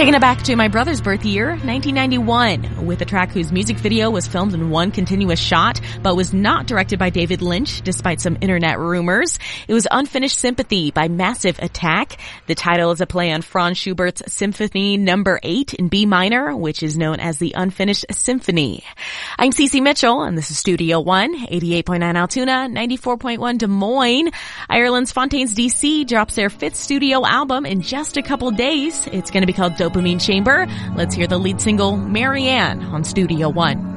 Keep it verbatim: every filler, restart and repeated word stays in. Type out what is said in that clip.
Taking it back to my brother's birth year, nineteen ninety-one, with a track whose music video was filmed in one continuous shot, but was not directed by David Lynch, despite some internet rumors. It was Unfinished Sympathy by Massive Attack. The title is a play on Franz Schubert's Symphony Number eight in B minor, which is known as the Unfinished Symphony. I'm Cece Mitchell, and this is Studio One, eighty-eight point nine Altoona, ninety-four point one Des Moines. Ireland's Fontaines D C drops their fifth studio album in just a couple days. It's going to be called Dopamine Chamber. Let's hear the lead single, Marianne, on Studio One.